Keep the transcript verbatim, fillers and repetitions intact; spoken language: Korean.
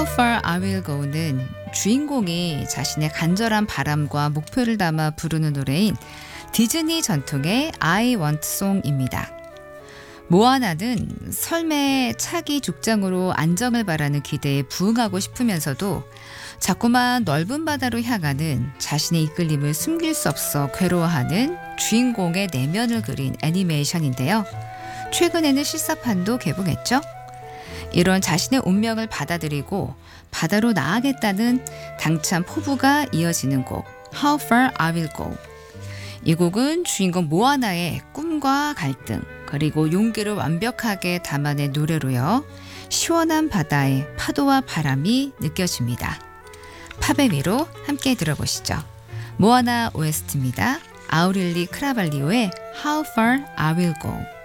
How Far I Will Go는 주인공이 자신의 간절한 바람과 목표를 담아 부르는 노래인 디즈니 전통의 I Want Song입니다. 모아나는 삶의 차기 죽장으로 안정을 바라는 기대에 부응하고 싶으면서도 자꾸만 넓은 바다로 향하는 자신의 이끌림을 숨길 수 없어 괴로워하는 주인공의 내면을 그린 애니메이션인데요. 최근에는 실사판도 개봉했죠. 이런 자신의 운명을 받아들이고 바다로 나아가겠다는 당찬 포부가 이어지는 곡 How Far I Will Go. 이 곡은 주인공 모아나의 꿈과 갈등 그리고 용기를 완벽하게 담아낸 노래로요. 시원한 바다의 파도와 바람이 느껴집니다. 팝의 위로 함께 들어보시죠. 모아나 오에스티입니다. 아우렐리 크라발리오의 How Far I Will Go.